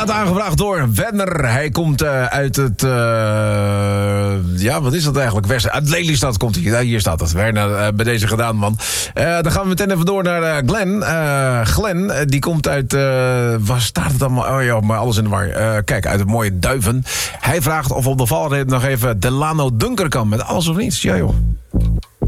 plaat aangevraagd door Werner. Hij komt uit het... wat is dat eigenlijk? Uit Lelystad komt hij. Ja, hier staat het. Werner, bij deze gedaan, man. Dan gaan we meteen even door naar Glenn. Glenn, die komt uit... waar staat het allemaal? Oh ja, maar alles in de war. Kijk, uit het mooie Duiven. Hij vraagt of op de valreep nog even Delano Dunker kan. Met alles of niets. Ja, joh.